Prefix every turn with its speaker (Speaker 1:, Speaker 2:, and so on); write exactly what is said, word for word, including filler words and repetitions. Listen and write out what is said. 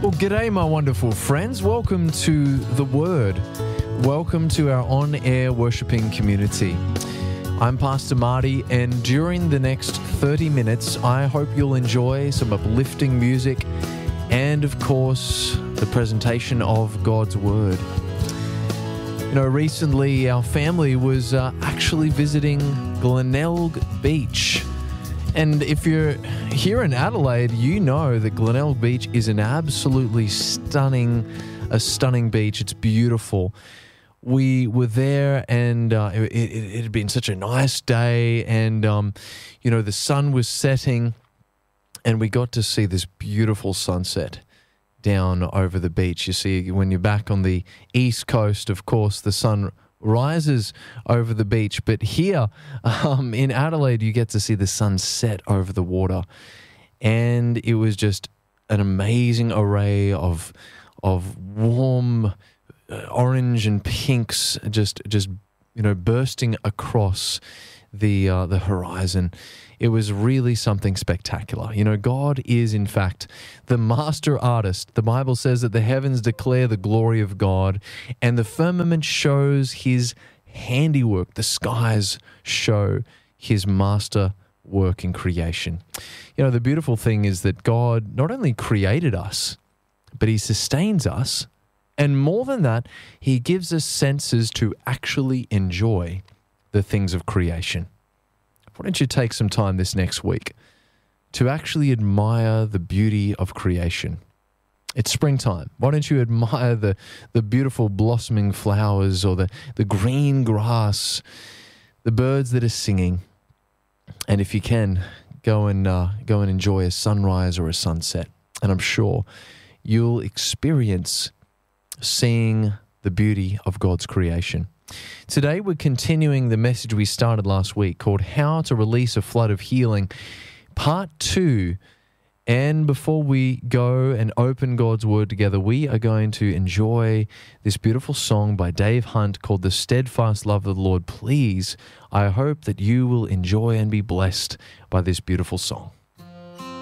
Speaker 1: Well, g'day, my wonderful friends. Welcome to The Word. Welcome to our on-air worshipping community. I'm Pastor Marty, and during the next thirty minutes, I hope you'll enjoy some uplifting music and, of course, the presentation of God's Word. You know, recently our family was uh, actually visiting Glenelg Beach. And if you're here in Adelaide, you know that Glenelg Beach is an absolutely stunning, a stunning beach. It's beautiful. We were there, and uh, it, it, it had been such a nice day, and um, you know, the sun was setting, and we got to see this beautiful sunset down over the beach. You see, when you're back on the east coast, of course, the sun rises over the beach, but here um, in Adelaide, you get to see the sun set over the water, and it was just an amazing array of of warm uh, orange and pinks, just just you know bursting across the uh, the horizon. It was really something spectacular. You know, God is, in fact, the master artist. The Bible says that the heavens declare the glory of God, and the firmament shows his handiwork. The skies show his master work in creation. You know, the beautiful thing is that God not only created us, but he sustains us, and more than that, he gives us senses to actually enjoy the things of creation. Why don't you take some time this next week to actually admire the beauty of creation? It's springtime. Why don't you admire the, the beautiful blossoming flowers, or the, the green grass, the birds that are singing, and if you can, go and uh, go and enjoy a sunrise or a sunset. And I'm sure you'll experience seeing the beauty of God's creation. Today, we're continuing the message we started last week called How to Release a Flood of Healing, Part two. And before we go and open God's Word together, we are going to enjoy this beautiful song by Dave Hunt called The Steadfast Love of the Lord. Please, I hope that you will enjoy and be blessed by this beautiful song.